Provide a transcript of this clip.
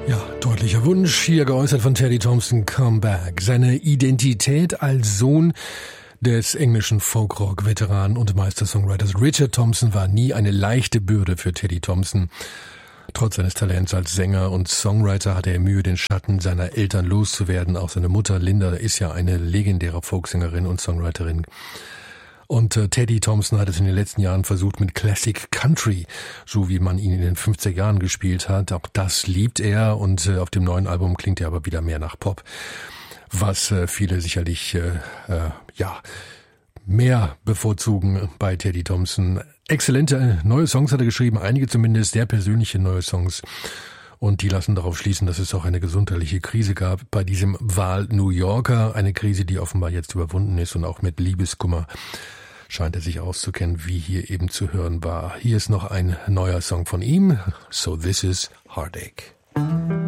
Ja, deutlicher Wunsch hier geäußert von Teddy Thompson, Come Back. Seine Identität als Sohn des englischen Folkrock-Veteranen und Meister-Songwriters Richard Thompson war nie eine leichte Bürde für Teddy Thompson. Trotz seines Talents als Sänger und Songwriter hatte er Mühe, den Schatten seiner Eltern loszuwerden. Auch seine Mutter Linda ist ja eine legendäre Folksängerin und Songwriterin. Und Teddy Thompson hat es in den letzten Jahren versucht mit Classic Country, so wie man ihn in den 50er Jahren gespielt hat. Auch das liebt er und auf dem neuen Album klingt er aber wieder mehr nach Pop, was viele sicherlich mehr bevorzugen bei Teddy Thompson. Exzellente neue Songs hat er geschrieben, einige zumindest sehr persönliche neue Songs. Und die lassen darauf schließen, dass es auch eine gesundheitliche Krise gab bei diesem Wahl-New Yorker. Eine Krise, die offenbar jetzt überwunden ist und auch mit Liebeskummer scheint er sich auszukennen, wie hier eben zu hören war. Hier ist noch ein neuer Song von ihm. So This Is Heartache.